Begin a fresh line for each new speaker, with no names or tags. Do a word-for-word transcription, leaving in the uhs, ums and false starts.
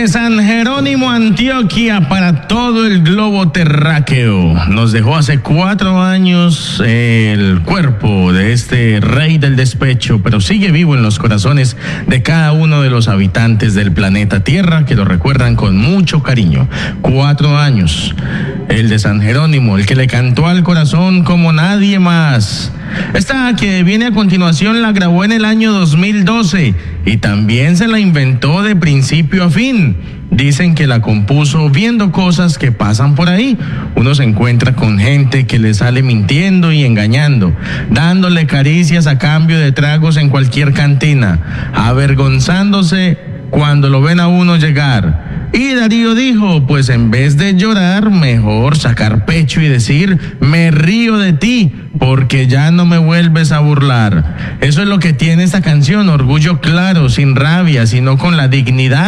De San Jerónimo, Antioquia, para todo el globo terráqueo. Nos dejó hace cuatro años el cuerpo de este rey del despecho, pero sigue vivo en los corazones de cada uno de los habitantes del planeta Tierra, que lo recuerdan con mucho cariño. Cuatro años. El de San Jerónimo, el que le cantó al corazón como nadie más. Esta que viene a continuación la grabó en el año dos mil doce y también se la inventó de principio a fin. Dicen que la compuso viendo cosas que pasan por ahí. Uno se encuentra con gente que le sale mintiendo y engañando, dándole caricias a cambio de tragos en cualquier cantina, avergonzándose cuando lo ven a uno llegar. Y Darío dijo, pues en vez de llorar, mejor sacar pecho y decir, me río de ti, porque ya no me vuelves a burlar. Eso es lo que tiene esta canción, orgullo claro, sin rabia, sino con la dignidad